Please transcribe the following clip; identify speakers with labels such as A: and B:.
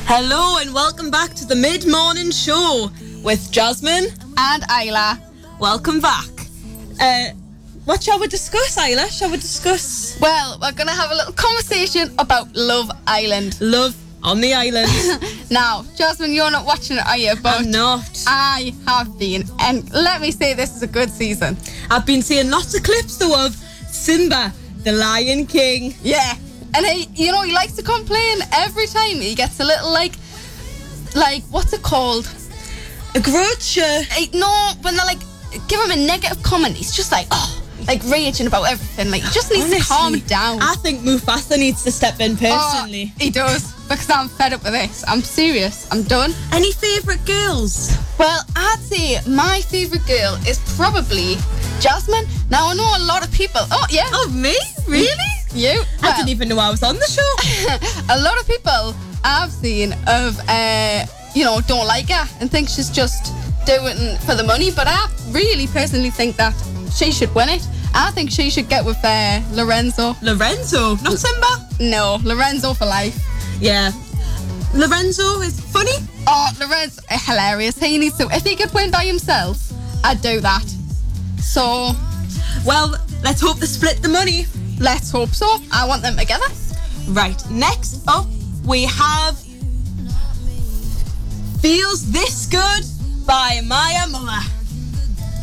A: Hello and welcome back to the mid-morning show with Jasmine
B: and Isla.
A: Welcome back. What shall we discuss, Isla? Shall we discuss?
B: Well, we're going to have a little conversation about Love Island.
A: Love on the island.
B: Now, Jasmine, you're not watching it, are you? But
A: I'm not.
B: I have been. And let me say, this is a good season.
A: I've been seeing lots of clips, though, of Simba, the Lion King.
B: Yeah. And he likes to complain every time. He gets a little, like what's it called?
A: A grudge?
B: No, when they're, give him a negative comment, he's just raging about everything. He just needs to calm down.
A: I think Mufasa needs to step in personally.
B: He does, because I'm fed up with this. I'm serious. I'm done.
A: Any favourite girls?
B: Well, I'd say my favourite girl is probably Jasmine. Now, I know a lot of people... Oh, yeah.
A: Oh, me? Really?
B: You?
A: I didn't even know I was on the show.
B: A lot of people I've seen don't like her and think she's just doing it for the money, but I really personally think that she should win it. I think she should get with Lorenzo.
A: Lorenzo? Not Simba?
B: No, Lorenzo for life.
A: Yeah. Lorenzo is funny.
B: Oh, Lorenzo, hilarious. He needs to. If he could win by himself, I'd do that. So,
A: well, let's hope they split the money.
B: Let's hope so. I want them together.
A: Right, next up we have Feels This Good by Maya Muller.